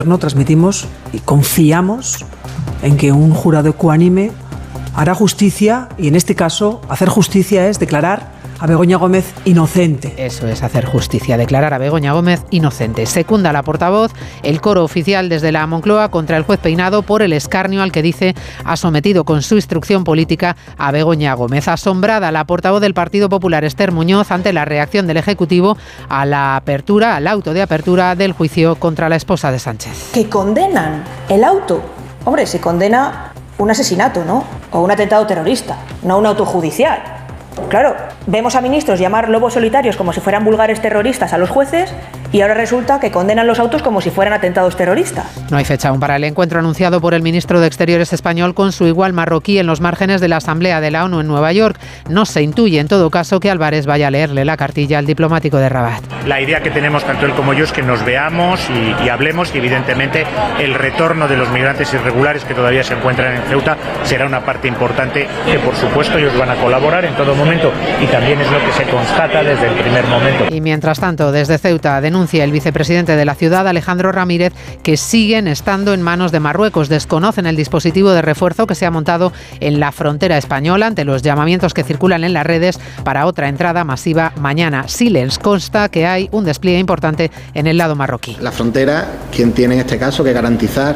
No transmitimos y confiamos en que un jurado ecuánime hará justicia, y en este caso hacer justicia es declarar a Begoña Gómez inocente. Eso es hacer justicia, declarar a Begoña Gómez inocente. Secunda la portavoz el coro oficial desde la Moncloa contra el juez Peinado por el escarnio al que dice ha sometido con su instrucción política a Begoña Gómez. Asombrada la portavoz del Partido Popular, Esther Muñoz, ante la reacción del Ejecutivo a la apertura, al auto de apertura del juicio contra la esposa de Sánchez. Que condenan el auto. Hombre, se condena un asesinato, ¿no? O un atentado terrorista, no un auto judicial. Claro, vemos a ministros llamar lobos solitarios como si fueran vulgares terroristas a los jueces, y ahora resulta que condenan los autos como si fueran atentados terroristas. No hay fecha aún para el encuentro anunciado por el ministro de Exteriores español con su igual marroquí en los márgenes de la Asamblea de la ONU en Nueva York. No se intuye, en todo caso, que Álvarez vaya a leerle la cartilla al diplomático de Rabat. La idea que tenemos tanto él como yo es que nos veamos y hablemos, y evidentemente el retorno de los migrantes irregulares que todavía se encuentran en Ceuta será una parte importante que, por supuesto, ellos van a colaborar en todo momento, y también es lo que se constata desde el primer momento. Y mientras tanto, desde Ceuta denuncia el vicepresidente de la ciudad, Alejandro Ramírez, que siguen estando en manos de Marruecos. Desconocen el dispositivo de refuerzo que se ha montado en la frontera española ante los llamamientos que circulan en las redes para otra entrada masiva mañana. Sí les consta que hay un despliegue importante en el lado marroquí. La frontera, quien tiene en este caso que garantizar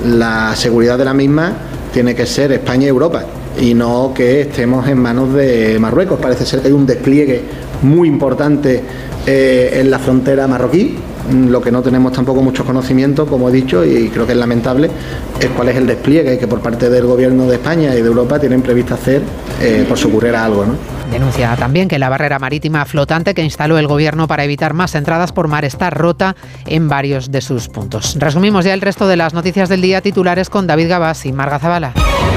la seguridad de la misma, tiene que ser España y Europa, y no que estemos en manos de Marruecos. Parece ser que hay un despliegue muy importante en la frontera marroquí. Lo que no tenemos tampoco mucho conocimiento, como he dicho, y creo que es lamentable, es cuál es el despliegue que por parte del gobierno de España y de Europa tienen previsto hacer por si ocurriera algo, ¿no? Denuncia también que la barrera marítima flotante que instaló el gobierno para evitar más entradas por mar está rota en varios de sus puntos. Resumimos ya el resto de las noticias del día, titulares con David Gabás y Marga Zabala.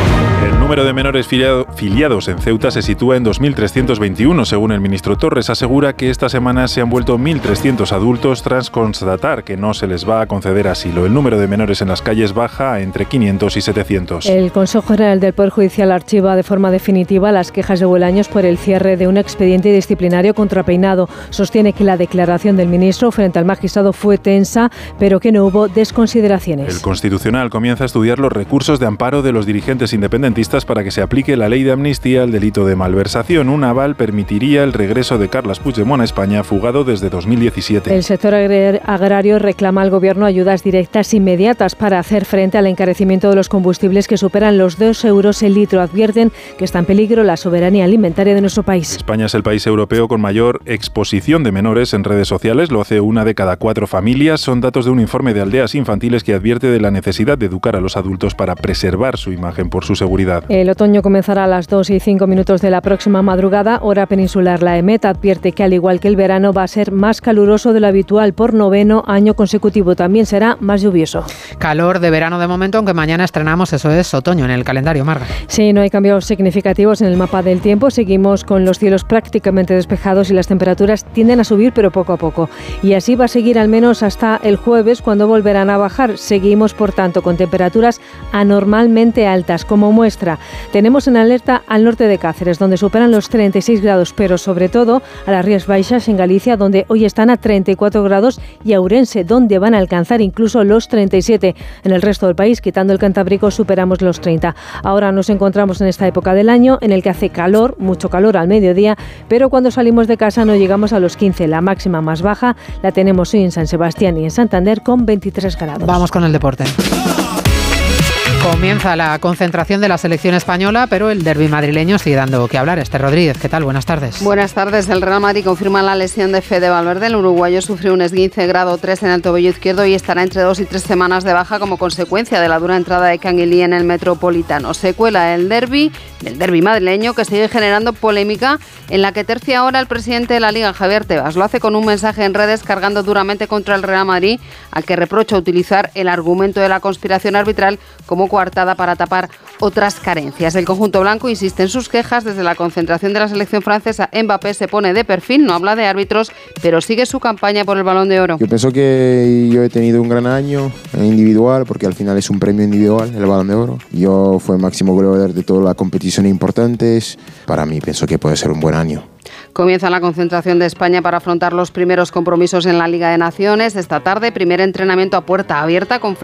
El número de menores filiados en Ceuta se sitúa en 2.321. Según el ministro Torres, asegura que esta semana se han vuelto 1.300 adultos tras constatar que no se les va a conceder asilo. El número de menores en las calles baja a entre 500 y 700. El Consejo General del Poder Judicial archiva de forma definitiva las quejas de Bolaños por el cierre de un expediente disciplinario contra Peinado. Sostiene que la declaración del ministro frente al magistrado fue tensa, pero que no hubo desconsideraciones. El Constitucional comienza a estudiar los recursos de amparo de los dirigentes independentistas para que se aplique la ley de amnistía al delito de malversación. Un aval permitiría el regreso de Carles Puigdemont a España, fugado desde 2017. El sector agrario reclama al Gobierno ayudas directas inmediatas para hacer frente al encarecimiento de los combustibles que superan los 2 euros el litro. Advierten que está en peligro la soberanía alimentaria de nuestro país. España es el país europeo con mayor exposición de menores en redes sociales. Lo hace 1 de cada 4 familias. Son datos de un informe de Aldeas Infantiles que advierte de la necesidad de educar a los adultos para preservar su imagen por su seguridad. El otoño comenzará a las 2:05 de la próxima madrugada, hora peninsular. La EMET advierte que, al igual que el verano, va a ser más caluroso de lo habitual por 9º año consecutivo. También será más lluvioso. Calor de verano de momento, aunque mañana estrenamos, eso es, otoño en el calendario, Marga. Sí, no hay cambios significativos en el mapa del tiempo. Seguimos con los cielos prácticamente despejados y las temperaturas tienden a subir, pero poco a poco. Y así va a seguir al menos hasta el jueves, cuando volverán a bajar. Seguimos, por tanto, con temperaturas anormalmente altas. Como muestra, tenemos en alerta al norte de Cáceres, donde superan los 36 grados, pero sobre todo a las Rías Baixas en Galicia, donde hoy están a 34 grados, y a Ourense, donde van a alcanzar incluso los 37. En el resto del país, quitando el Cantábrico, superamos los 30. Ahora nos encontramos en esta época del año en el que hace calor, mucho calor al mediodía, pero cuando salimos de casa no llegamos a los 15. La máxima más baja la tenemos hoy en San Sebastián y en Santander con 23 grados. Vamos con el deporte. Comienza la concentración de la selección española, pero el derbi madrileño sigue dando que hablar. Esther Rodríguez, ¿qué tal? Buenas tardes. Buenas tardes. El Real Madrid confirma la lesión de Fede Valverde. El uruguayo sufrió un esguince grado 3 en el tobillo izquierdo y estará entre 2 y 3 semanas de baja como consecuencia de la dura entrada de Canguilí en el Metropolitano. Secuela el derbi madrileño, que sigue generando polémica, en la que tercia ahora el presidente de la Liga, Javier Tebas. Lo hace con un mensaje en redes cargando duramente contra el Real Madrid, al que reprocha utilizar el argumento de la conspiración arbitral como coartada para tapar otras carencias. El conjunto blanco insiste en sus quejas. Desde la concentración de la selección francesa, Mbappé se pone de perfil, no habla de árbitros, pero sigue su campaña por el Balón de Oro. Yo pienso que yo he tenido un gran año individual, porque al final es un premio individual, el Balón de Oro. Yo fui máximo goleador de todas las competiciones importantes. Para mí pienso que puede ser un buen año. Comienza la concentración de España para afrontar los primeros compromisos en la Liga de Naciones. Esta tarde, primer entrenamiento a puerta abierta con